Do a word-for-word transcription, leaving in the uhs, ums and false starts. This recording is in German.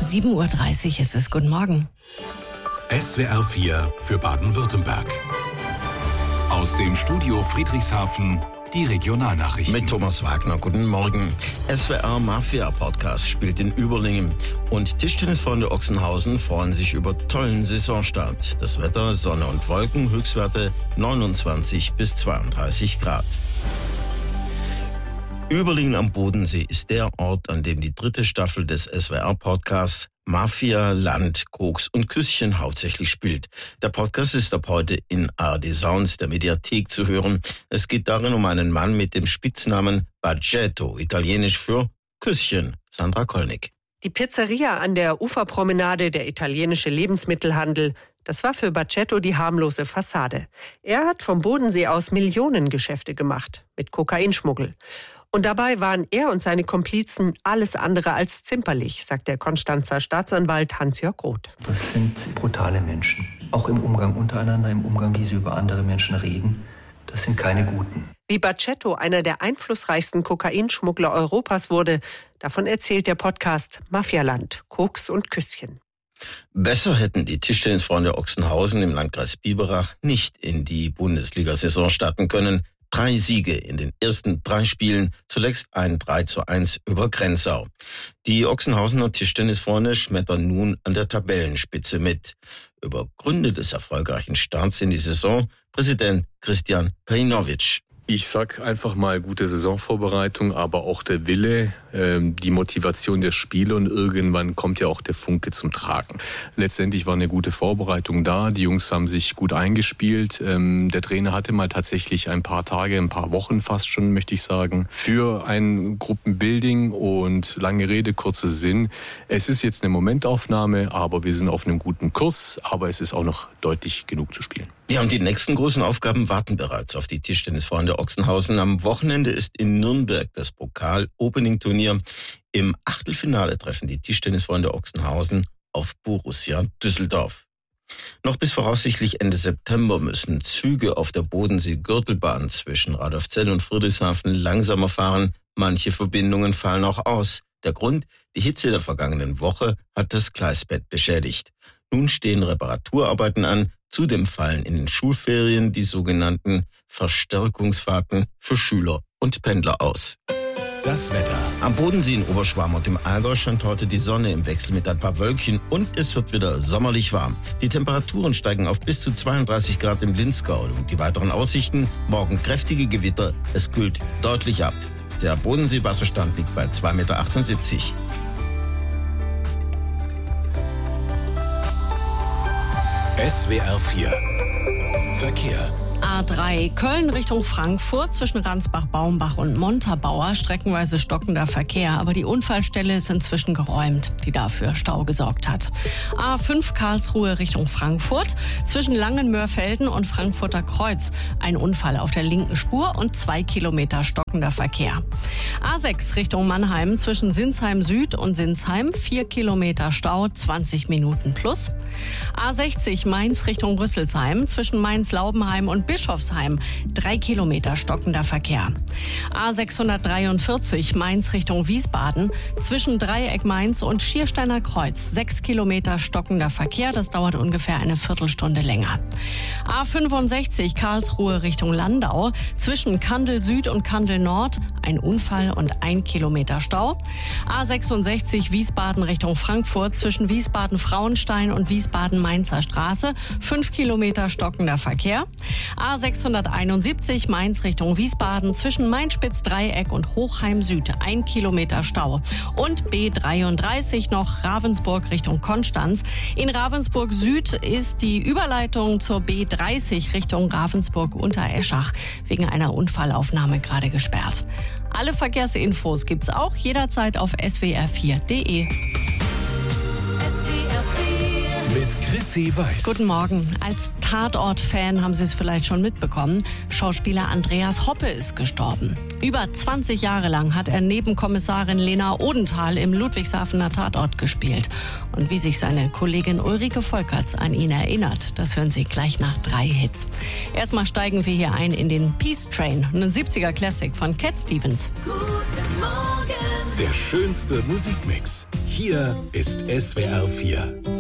sieben Uhr dreißig ist es. Guten Morgen. S W R vier für Baden-Württemberg. Aus dem Studio Friedrichshafen die Regionalnachrichten. Mit Thomas Wagner, guten Morgen. S W R Mafia Podcast spielt in Überlingen. Und Tischtennisfreunde Ochsenhausen freuen sich über tollen Saisonstart. Das Wetter, Sonne und Wolken, Höchstwerte neunundzwanzig bis zweiunddreißig Grad. Überlingen am Bodensee ist der Ort, an dem die dritte Staffel des S W R-Podcasts Mafia, Land, Koks und Küsschen hauptsächlich spielt. Der Podcast ist ab heute in A R D Sounds, der Mediathek, zu hören. Es geht darin um einen Mann mit dem Spitznamen Bagetto, italienisch für Küsschen. Sandra Kollnick. Die Pizzeria an der Uferpromenade, der italienische Lebensmittelhandel, das war für Bagetto die harmlose Fassade. Er hat vom Bodensee aus Millionengeschäfte gemacht, mit Kokainschmuggel. Und dabei waren er und seine Komplizen alles andere als zimperlich, sagt der Konstanzer Staatsanwalt Hans-Jörg Roth. Das sind brutale Menschen. Auch im Umgang untereinander, im Umgang, wie sie über andere Menschen reden. Das sind keine Guten. Wie Bagetto einer der einflussreichsten Kokainschmuggler Europas wurde, davon erzählt der Podcast Mafialand, Koks und Küsschen. Besser hätten die Tischtennisfreunde Ochsenhausen im Landkreis Biberach nicht in die Bundesliga-Saison starten können. Drei Siege in den ersten drei Spielen, zuletzt ein drei zu eins über Grenzau. Die Ochsenhausener Tischtennisfreunde schmettern nun an der Tabellenspitze mit. Über Gründe des erfolgreichen Starts in die Saison Präsident Christian Pejinovic. Ich sag einfach mal gute Saisonvorbereitung, aber auch der Wille, ähm, die Motivation der Spiele, und irgendwann kommt ja auch der Funke zum Tragen. Letztendlich war eine gute Vorbereitung da, die Jungs haben sich gut eingespielt. Ähm, der Trainer hatte mal tatsächlich ein paar Tage, ein paar Wochen fast schon, möchte ich sagen, für ein Gruppenbuilding, und lange Rede, kurzer Sinn. Es ist jetzt eine Momentaufnahme, aber wir sind auf einem guten Kurs, aber es ist auch noch deutlich genug zu spielen. Ja, und die nächsten großen Aufgaben warten bereits auf die Tischtennisfreunde Ochsenhausen. Am Wochenende ist in Nürnberg das Pokal-Opening-Turnier. Im Achtelfinale treffen die Tischtennisfreunde Ochsenhausen auf Borussia Düsseldorf. Noch bis voraussichtlich Ende September müssen Züge auf der Bodensee-Gürtelbahn zwischen Radolfzell und Friedrichshafen langsamer fahren. Manche Verbindungen fallen auch aus. Der Grund? Die Hitze der vergangenen Woche hat das Gleisbett beschädigt. Nun stehen Reparaturarbeiten an. Zudem fallen in den Schulferien die sogenannten Verstärkungsfahrten für Schüler und Pendler aus. Das Wetter. Am Bodensee in Oberschwaben und im Allgäu scheint heute die Sonne im Wechsel mit ein paar Wölkchen, und es wird wieder sommerlich warm. Die Temperaturen steigen auf bis zu zweiunddreißig Grad im Linzgau, und die weiteren Aussichten: morgen kräftige Gewitter, es kühlt deutlich ab. Der Bodensee-Wasserstand liegt bei zwei Komma achtundsiebzig Meter. S W R vier Verkehr. A drei Köln Richtung Frankfurt zwischen Ransbach-Baumbach und Montabaur, streckenweise stockender Verkehr, aber die Unfallstelle ist inzwischen geräumt, die dafür Stau gesorgt hat. A fünf Karlsruhe Richtung Frankfurt zwischen Langenmörfelden und Frankfurter Kreuz, ein Unfall auf der linken Spur und zwei Kilometer stockender Verkehr. A sechs Richtung Mannheim zwischen Sinsheim Süd und Sinsheim, vier Kilometer Stau, zwanzig Minuten plus. A sechzig Mainz Richtung Rüsselsheim zwischen Mainz-Laubenheim und Bischofsheim, drei Kilometer stockender Verkehr. A sechshundertdreiundvierzig Mainz Richtung Wiesbaden zwischen Dreieck Mainz und Schiersteiner Kreuz, sechs Kilometer stockender Verkehr, das dauert ungefähr eine Viertelstunde länger. A fünfundsechzig Karlsruhe Richtung Landau zwischen Kandel Süd und Kandel Nord, ein Unfall und ein Kilometer Stau. A sechsundsechzig Wiesbaden Richtung Frankfurt zwischen Wiesbaden-Frauenstein und Wiesbaden-Mainzer Straße, fünf Kilometer stockender Verkehr. A sechshunderteinundsiebzig Mainz Richtung Wiesbaden zwischen Mainspitz-Dreieck und Hochheim Süd, ein Kilometer Stau. Und B dreiunddreißig noch Ravensburg Richtung Konstanz. In Ravensburg Süd ist die Überleitung zur B dreißig Richtung Ravensburg-Untereschach wegen einer Unfallaufnahme gerade gesperrt. Alle Verkehrsinfos gibt's auch jederzeit auf s w r vier punkt d e. Mit Chrissy Weiß. Guten Morgen. Als Tatort-Fan haben Sie es vielleicht schon mitbekommen. Schauspieler Andreas Hoppe ist gestorben. Über zwanzig Jahre lang hat er neben Kommissarin Lena Odenthal im Ludwigshafener Tatort gespielt. Und wie sich seine Kollegin Ulrike Volkerts an ihn erinnert, das hören Sie gleich nach drei Hits. Erstmal steigen wir hier ein in den Peace Train, einen siebziger Classic von Cat Stevens. Guten Morgen. Der schönste Musikmix. Hier ist S W R vier.